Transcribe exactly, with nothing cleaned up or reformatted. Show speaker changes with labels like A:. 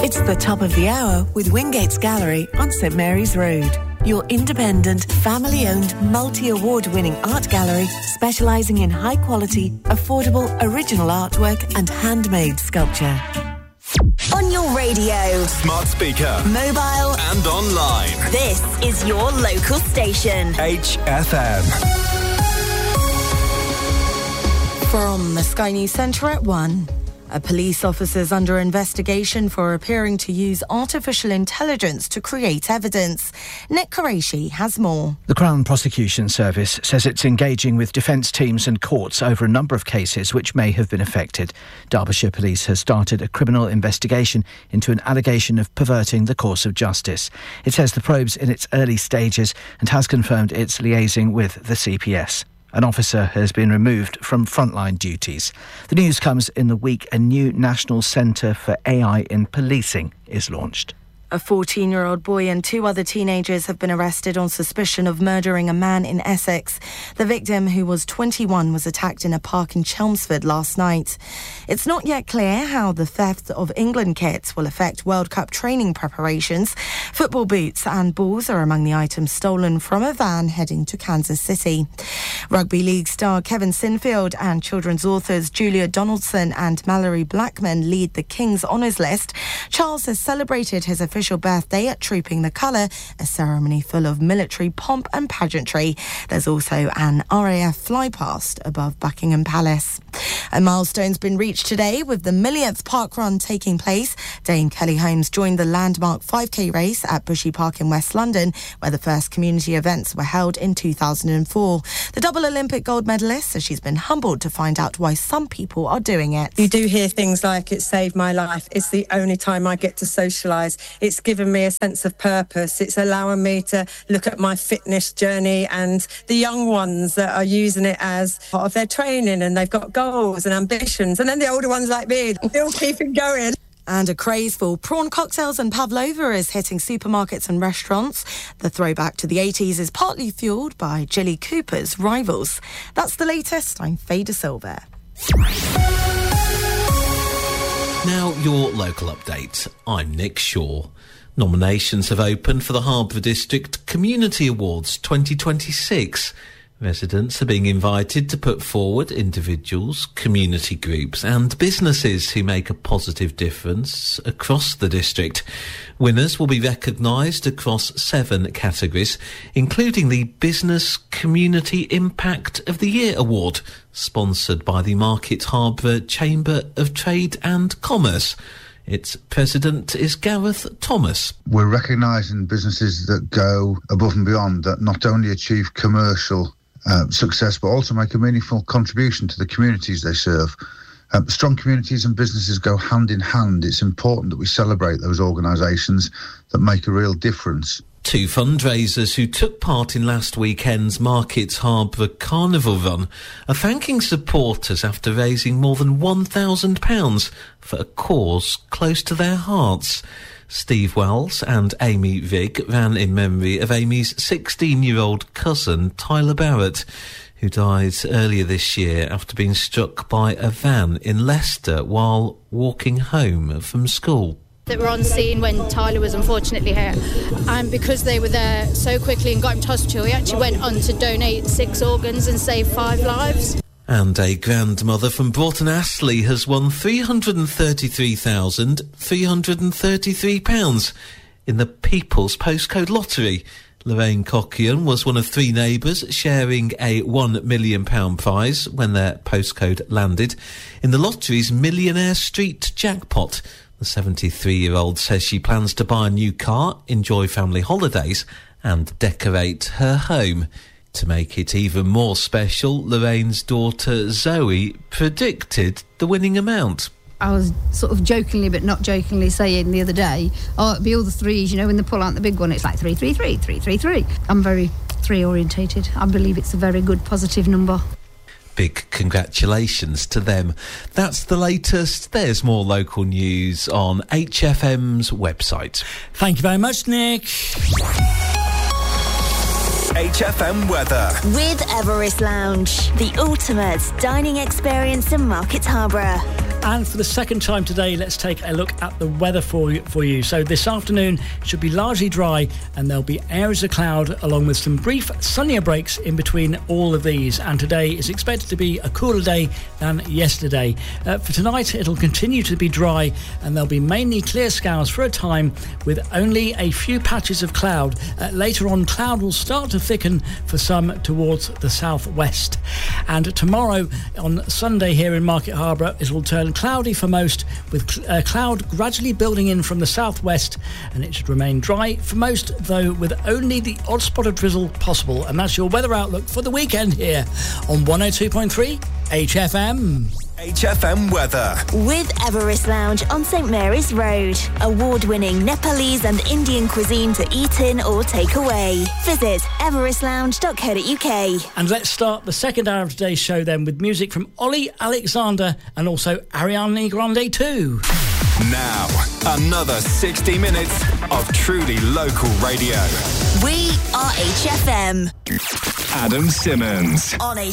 A: It's the top of the hour with Wingates Gallery on St Mary's Road. Your independent, family-owned, multi-award-winning art gallery specialising in high-quality, affordable, original artwork and handmade sculpture.
B: On your radio,
C: smart speaker,
B: mobile
C: and online.
B: This is your local station.
C: H F M.
D: From the Sky News Centre at one. A police officer is under investigation for appearing to use artificial intelligence to create evidence. Nick Qureshi has more.
E: The Crown Prosecution Service says it's engaging with defence teams and courts over a number of cases which may have been affected. Derbyshire Police has started a criminal investigation into an allegation of perverting the course of justice. It says the probe's in its early stages and has confirmed it's liaising with the C P S. An officer has been removed from frontline duties. The news comes in the week a new National Centre for A I in Policing is launched.
D: A fourteen-year-old boy and two other teenagers have been arrested on suspicion of murdering a man in Essex. The victim, who was twenty-one, was attacked in a park in Chelmsford last night. It's not yet clear how the theft of England kits will affect World Cup training preparations. Football boots and balls are among the items stolen from a van heading to Kansas City. Rugby League star Kevin Sinfield and children's authors Julia Donaldson and Mallory Blackman lead the King's Honours List. Charles has celebrated his official birthday at Trooping the Colour, a ceremony full of military pomp and pageantry. There's also an R A F flypast above Buckingham Palace. A milestone's been reached today with the millionth park run taking place. Dame Kelly Holmes joined the landmark five K race at Bushy Park in West London, where the first community events were held in two thousand four. The double Olympic gold medalist says she's been humbled to find out why some people are doing it.
F: You do hear things like, it saved my life. It's the only time I get to socialise. It's given me a sense of purpose. It's allowing me to look at my fitness journey and the young ones that are using it as part of their training, and they've got goals and ambitions. And then the older ones like me, they'll keep it going.
D: And a craze for prawn cocktails and pavlova is hitting supermarkets and restaurants. The throwback to the eighties is partly fuelled by Jilly Cooper's rivals. That's the latest. I'm Faye De Silva.
G: Now your local update. I'm Nick Shaw. Nominations have opened for the Harbour District Community Awards twenty twenty-six. Residents are being invited to put forward individuals, community groups and businesses who make a positive difference across the district. Winners will be recognised across seven categories, including the Business Community Impact of the Year Award, sponsored by the Market Harbour Chamber of Trade and Commerce. Its president is Gareth Thomas.
H: We're recognising businesses that go above and beyond, that not only achieve commercial uh, success, but also make a meaningful contribution to the communities they serve. Um, strong communities and businesses go hand in hand. It's important that we celebrate those organisations that make a real difference.
G: Two fundraisers who took part in last weekend's Markets Harbour Carnival Run are thanking supporters after raising more than one thousand pounds for a cause close to their hearts. Steve Wells and Amy Vigg ran in memory of Amy's sixteen-year-old cousin, Tyler Barrett, who died earlier this year after being struck by a van in Leicester while walking home from school.
I: That were on scene when Tyler was unfortunately hit, and because they were there so quickly and got him to hospital, he actually went on to donate six organs and save five lives.
G: And a grandmother from Broughton Astley has won three hundred thirty-three thousand three hundred thirty-three pounds in the People's Postcode Lottery. Lorraine Cockian was one of three neighbours sharing a one million pounds prize when their postcode landed in the lottery's Millionaire Street jackpot. The seventy-three-year-old says she plans to buy a new car, enjoy family holidays and decorate her home. To make it even more special, Lorraine's daughter Zoe predicted the winning amount.
J: I was sort of jokingly but not jokingly saying the other day, oh, it'll be all the threes, you know, when they pull out the big one, it's like three, three, three, three, three, three. I'm very three-orientated. I believe it's a very good, positive number.
G: Big congratulations to them. That's the latest. There's more local news on H F M's website.
K: Thank you very much, Nick.
C: H F M weather.
B: With Everest Lounge, the ultimate dining experience in Market Harbour.
K: And for the second time today, let's take a look at the weather for you, for you. So this afternoon should be largely dry and there'll be areas of cloud along with some brief sunnier breaks in between all of these. And today is expected to be a cooler day than yesterday. Uh, for tonight, it'll continue to be dry and there'll be mainly clear skies for a time with only a few patches of cloud. Uh, later on, cloud will start to thicken for some towards the southwest. And tomorrow on Sunday here in Market Harbour, it will turn cloudy for most, with cl- uh, cloud gradually building in from the southwest, and it should remain dry for most, though with only the odd spot of drizzle possible. And that's your weather outlook for the weekend here on one oh two point three H F M.
C: H F M weather.
B: With Everest Lounge on St Mary's Road. Award-winning Nepalese and Indian cuisine to eat in or take away. Visit everest lounge dot co dot uk.
K: And let's start the second hour of today's show then with music from Ollie Alexander and also Ariana Grande too.
C: Now, another sixty minutes of truly local radio.
B: We are H F M.
C: Adam Simmons.
B: On H